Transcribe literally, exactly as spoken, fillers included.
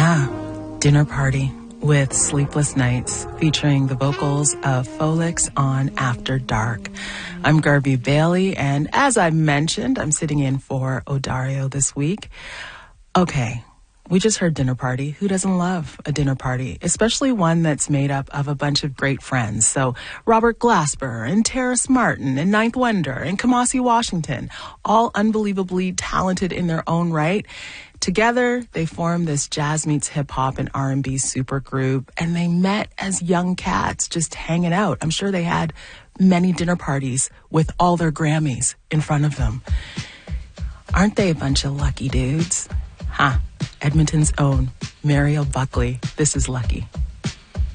Yeah, Dinner Party with Sleepless Nights, featuring the vocals of Folix on After Dark. I'm Garby Bailey, and as I mentioned, I'm sitting in for Odario this week. Okay, we just heard Dinner Party. Who doesn't love a dinner party, especially one that's made up of a bunch of great friends? So Robert Glasper and Terrace Martin and Ninth Wonder and Kamasi Washington, all unbelievably talented in their own right. Together, they formed this jazz meets hip-hop and R and B supergroup, and they met as young cats just hanging out. I'm sure they had many dinner parties with all their Grammys in front of them. Aren't they a bunch of lucky dudes? Huh. Edmonton's own Mariel Buckley. This is Lucky.